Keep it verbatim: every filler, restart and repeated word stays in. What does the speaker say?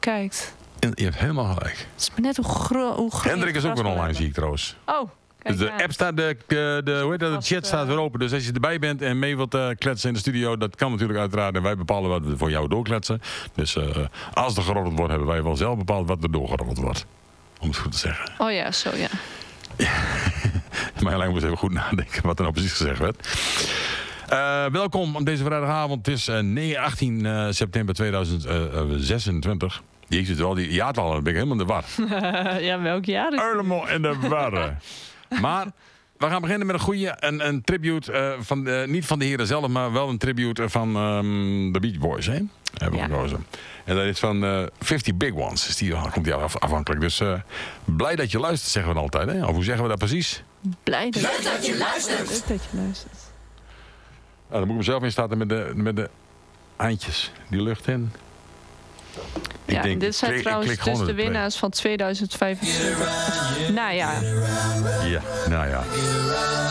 kijkt. En je hebt helemaal gelijk. Het is maar net hoe groot... Hoe groot Hendrik is ook weer online, zie ik trouwens. Oh, kijk Dus de daar. app staat, de, de, de, hoe heet dat, de Vast, chat staat uh, weer open. Dus als je erbij bent en mee wilt uh, kletsen in de studio, dat kan natuurlijk uiteraard. En wij bepalen wat we voor jou doorkletsen. Dus uh, als er geroddeld wordt, hebben wij wel zelf bepaald wat er doorgeroddeld wordt. Om het goed te zeggen. Oh ja, zo ja. Maar alleen moest even goed nadenken wat er nou precies gezegd werd. Uh, welkom op deze vrijdagavond. Het is uh, achttien uh, september tweeduizend zesentwintig. Jezus, wel die jaartallen, dan ben ik helemaal in de war. Ja, welk jaar is het? Helemaal in de war. Maar we gaan beginnen met een goede, een, een tribute, uh, van de, niet van de heren zelf, maar wel een tribute van um, de Beach Boys, hè? Hebben we Ja. gekozen. En dat is van uh, fifty Big Ones. Is die, komt die af, afhankelijk. Dus uh, blij dat je luistert, zeggen we altijd. Hè? Of hoe zeggen we dat precies? Blij dat, Leuk dat je luistert. Leuk dat je luistert. Nou, dan moet ik mezelf in starten met de, met de eindjes. Die lucht in. Ik Ja, denk, dit zijn klik- trouwens klik gewoon dus de op play. winnaars van tweeduizend vijfentwintig. Nou ja. Ja, nou ja.